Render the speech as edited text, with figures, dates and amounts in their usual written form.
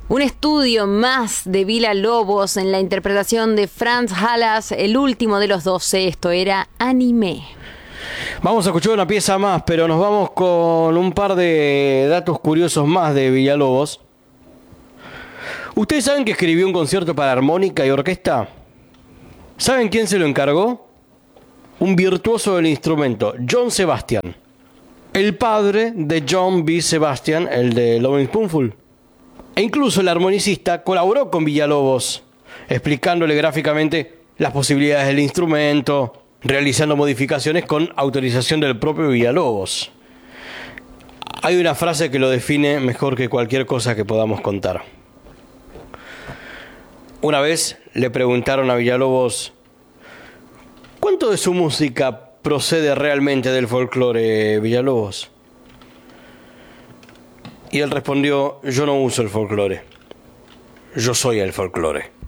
Un estudio más de Villa-Lobos en la interpretación de Franz Halas, el último de los 12. Esto era Anime. Vamos a escuchar una pieza más, pero nos vamos con un par de datos curiosos más de Villa-Lobos. ¿Ustedes saben que escribió un concierto para armónica y orquesta? ¿Saben quién se lo encargó? Un virtuoso del instrumento, John Sebastian, el padre de John B. Sebastian, el de Lovin' Spoonful. E incluso el armonicista colaboró con Villa-Lobos, explicándole gráficamente las posibilidades del instrumento, realizando modificaciones con autorización del propio Villa-Lobos. Hay una frase que lo define mejor que cualquier cosa que podamos contar. Una vez le preguntaron a Villa-Lobos, ¿cuánto de su música procede realmente del folclore, Villa-Lobos? Y él respondió, yo no uso el folclore, yo soy el folclore.